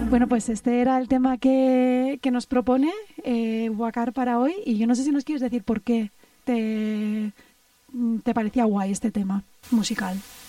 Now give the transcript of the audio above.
Bueno, pues este era el tema que nos propone Wakar para hoy y yo no sé si nos quieres decir por qué te parecía guay este tema musical.